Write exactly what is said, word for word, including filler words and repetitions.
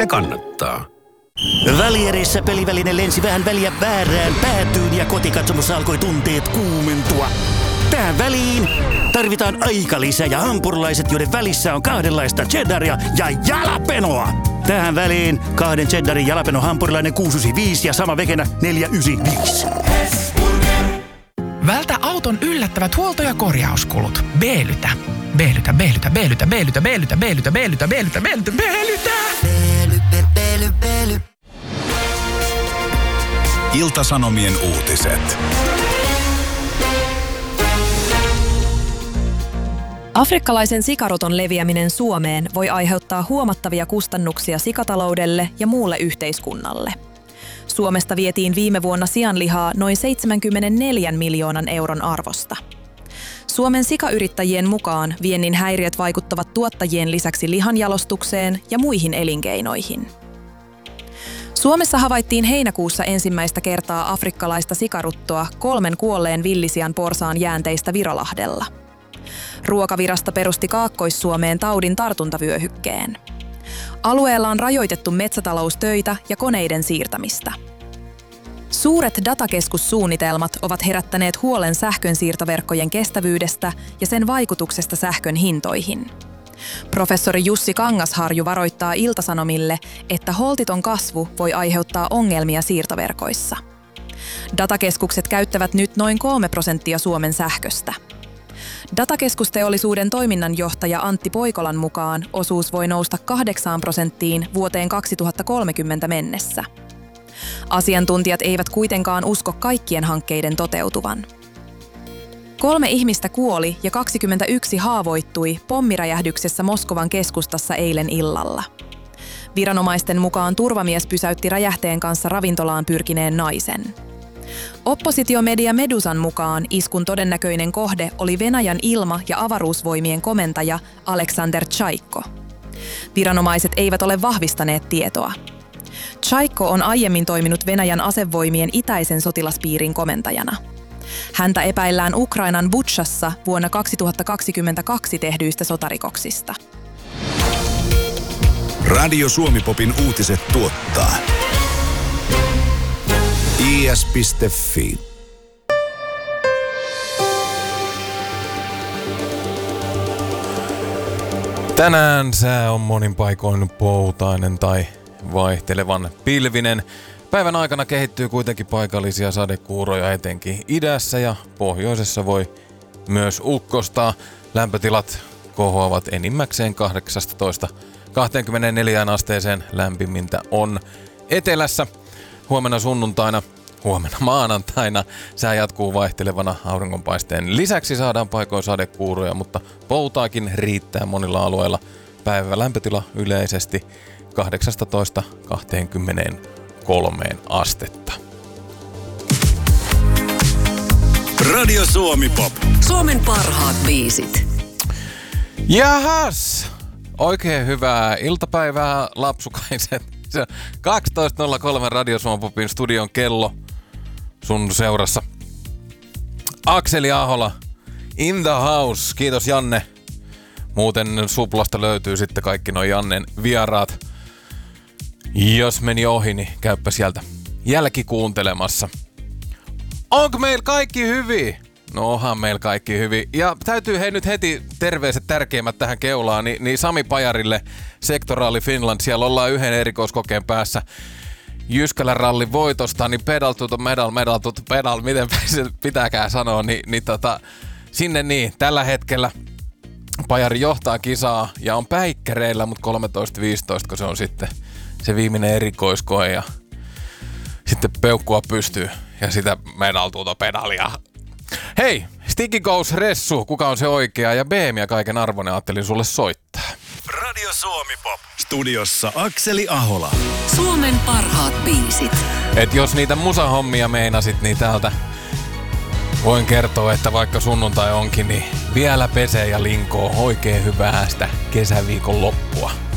se kannattaa. Välierissä peliväline lensi vähän väliä väärään päätyyn ja kotikatsomossa alkoi tunteet kuumentua. Tähän väliin tarvitaan aikalisä ja hampurilaiset, joiden välissä on kahdenlaista cheddaria ja jalapenoa. Tähän väliin kahden cheddarin jalapeno hampurilainen kuusi yhdeksänkymmentäviisi ja sama vegenä neljä yhdeksänkymmentäviisi. Vältä auton yllättävät huolto- ja korjauskulut. Beelytä. Beelytä, beelytä, beelytä, beelytä, beelytä, beelytä, beelytä, beelytä, beelytä, beelytä. Beely, beely, beely. Ilta-Sanomien uutiset. Afrikkalaisen sikaruton leviäminen Suomeen voi aiheuttaa huomattavia kustannuksia sikataloudelle ja muulle yhteiskunnalle. Suomesta vietiin viime vuonna sianlihaa noin seitsemänkymmentäneljä miljoonan euron arvosta. Suomen sikayrittäjien mukaan viennin häiriöt vaikuttavat tuottajien lisäksi lihanjalostukseen ja muihin elinkeinoihin. Suomessa havaittiin heinäkuussa ensimmäistä kertaa afrikkalaista sikaruttoa kolmen kuolleen villisian porsaan jäänteistä Virolahdella. Ruokavirasto perusti Kaakkois-Suomeen taudin tartuntavyöhykkeen. Alueella on rajoitettu metsätaloustöitä ja koneiden siirtämistä. Suuret datakeskussuunnitelmat ovat herättäneet huolen sähkönsiirtoverkkojen kestävyydestä ja sen vaikutuksesta sähkön hintoihin. Professori Jussi Kangasharju varoittaa Ilta-Sanomille, että holtiton kasvu voi aiheuttaa ongelmia siirtoverkoissa. Datakeskukset käyttävät nyt noin kolme prosenttia Suomen sähköstä. Datakeskusteollisuuden toiminnanjohtaja Antti Poikolan mukaan osuus voi nousta kahdeksaan prosenttiin vuoteen kaksituhattakolmekymmentä mennessä. Asiantuntijat eivät kuitenkaan usko kaikkien hankkeiden toteutuvan. Kolme ihmistä kuoli ja kaksikymmentäyksi haavoittui pommiräjähdyksessä Moskovan keskustassa eilen illalla. Viranomaisten mukaan turvamies pysäytti räjähteen kanssa ravintolaan pyrkineen naisen. Oppositiomedia Medusan mukaan iskun todennäköinen kohde oli Venäjän ilma- ja avaruusvoimien komentaja Aleksander Tšaikko. Viranomaiset eivät ole vahvistaneet tietoa. Tšaikko on aiemmin toiminut Venäjän asevoimien itäisen sotilaspiirin komentajana. Häntä epäillään Ukrainan Butšassa vuonna kaksituhattakaksikymmentäkaksi tehdyistä sotarikoksista. Radio Suomi-popin uutiset tuottaa i s piste f i. Tänään sää on monin paikoin poutainen tai vaihtelevan pilvinen. Päivän aikana kehittyy kuitenkin paikallisia sadekuuroja etenkin idässä ja pohjoisessa voi myös ukkostaa. Lämpötilat kohoavat enimmäkseen kahdeksastatoista kahteenkymmeneenneljään asteeseen, lämpimintä on etelässä. Huomenna sunnuntaina, huomenna maanantaina sää jatkuu vaihtelevana auringonpaisteen. Lisäksi saadaan paikoin sadekuuroja, mutta poutaakin riittää monilla alueilla. Päivän lämpötila yleisesti kahdeksastatoista kahteenkymmeneenkolmeen astetta. Radio Suomi-pop. Suomen parhaat biisit. Jahas! Oikein hyvää iltapäivää, lapsukaiset. Se on kaksitoista nolla kolme Radio Suomi-popin studion kello sun seurassa. Akseli Ahola, in the house. Kiitos Janne. Muuten Suplasta löytyy sitten kaikki noi Jannen vieraat. Jos meni ohi, niin käyppä sieltä jälkikuuntelemassa. Onko meillä kaikki hyvin? No onhan meillä kaikki hyvin. Ja täytyy hei nyt heti terveiset tärkeimmät tähän keulaan, niin, niin Sami Pajarille, Sektoraali Finland, siellä ollaan yhden erikoiskokeen päässä. Jyskälän rallin voitosta, niin pedal to the medal, medal to the pedal, miten se pitääkään sanoa, niin, niin tota, sinne niin, tällä hetkellä Pajari johtaa kisaa ja on päikkäreillä, mutta kolmetoista viisitoista, kun se on sitten se viimeinen erikoiskoe ja sitten peukkua pystyy ja sitä medal to the pedalia. Hei, Sticky Goes Ressu, kuka on se oikea ja B M ja kaiken arvoinen ajattelin sulle soittaa. Radio Suomi-pop. Studiossa Akseli Ahola. Suomen parhaat biisit. Et jos niitä musahommia meinasit, niin täältä voin kertoa, että vaikka sunnuntai onkin, niin vielä pesee ja linkoo oikein hyvää sitä kesäviikon loppua.